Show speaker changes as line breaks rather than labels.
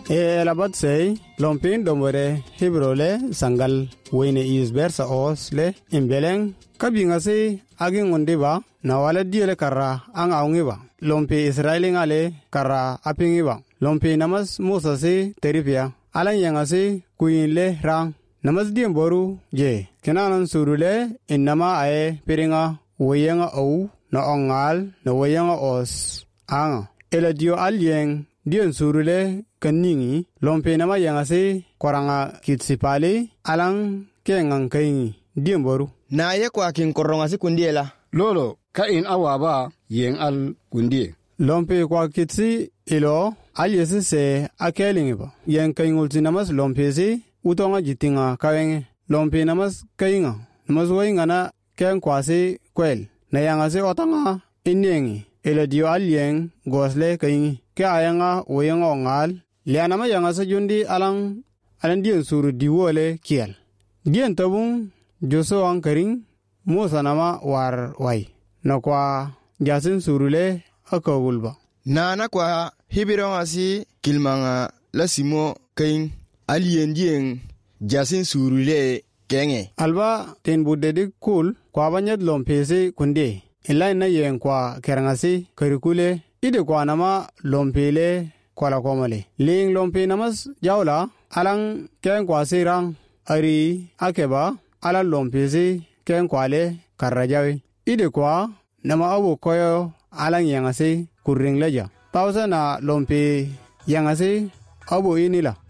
labat sei lompin domore hibrole sangal wene is bersa os le imbeleng kabinga se agin ondiba na wala diele karra ang aungiba lompi israeli ngale karra apingiba lompi namas musa se teripia alan yanga se kuinle rang namas diem boru je kenanan surule inama ae piringa woyenga au na ongal na woyenga os anga eladio alien dien surule kaningi lompe nama yanga se koranga kitsipale alang kengang kaingi diem boru
na ye kwa kin koronga si kundiela
lolo ka in awaba yen al kundie
lompe kwa kitsi ilo aliese se akelingi ba yen kaingulti namas lompe se utonga jitinga kawenge lompe namas kainga namas woinga na ken kwase kwel na yanga se otanga inyengi eladio alien gosle kaingi ke ayanga woyenga ongal lianama yanga se jundi alang dien suru diwole kiel dien tabung joso ankaring musa nama war wai na kwa jasin surule akawulba
na kwa hibironga si kilmanga la simo kain alien dien jasin surule kenge
alba ten budde kul kwa banyat lompese kunde ilai na yen kwa kerangasi karikule ide kwa nama lompele kwa la komale ling lompe namas jawla alang ken kwa sirang ari akeba ala lompese ken kwale karajawi ide kwa nama abu koyo alang yangase kurring leja pausa na lompe yangase abu inila